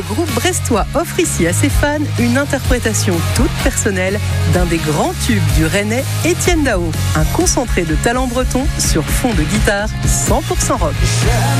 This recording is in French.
groupe brestois offre ici à ses fans une interprétation toute personnelle d'un des grands tubes du Rennais, Étienne Dao. Un concentré de talent breton sur fond de guitare 100% rock.